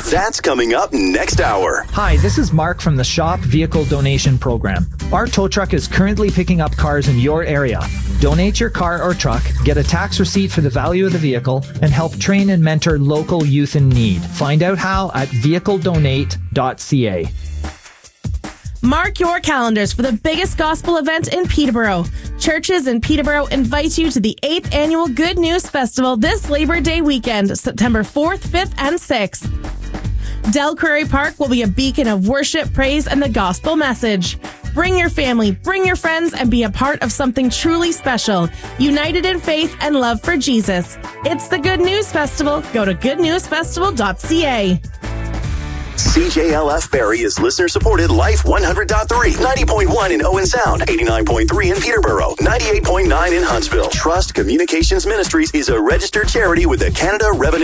That's coming up next hour. Hi, this is Mark from the Shop Vehicle Donation Program. Our tow truck is currently picking up cars in your area. Donate your car or truck, get a tax receipt for the value of the vehicle, and help train and mentor local youth in need. Find out how at vehicledonate.ca. Mark your calendars for the biggest gospel event in Peterborough. Churches in Peterborough invite you to the 8th Annual Good News Festival this Labor Day weekend, September 4th, 5th, and 6th. Del Prairie Park will be a beacon of worship, praise, and the gospel message. Bring your family, bring your friends, and be a part of something truly special, united in faith and love for Jesus. It's the Good News Festival. Go to goodnewsfestival.ca. CJLF Barrie is listener-supported Life 100.3, 90.1 in Owen Sound, 89.3 in Peterborough, 98.9 in Huntsville. Trust Communications Ministries is a registered charity with the Canada Revenue